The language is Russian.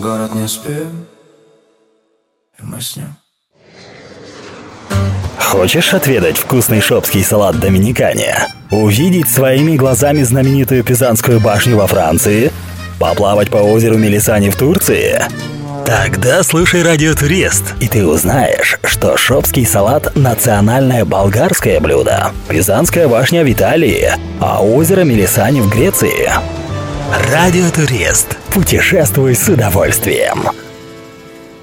город не спит, и мы с ним. Хочешь отведать вкусный шопский салат доминикане? Увидеть своими глазами знаменитую Пизанскую башню во Франции? Поплавать по озеру Мелисани в Турции? Тогда слушай Радио Турист, и ты узнаешь, что шопский салат – национальное болгарское блюдо, Пизанская башня в Италии, а озеро Мелисани в Греции. Радио Турист. Путешествуй с удовольствием.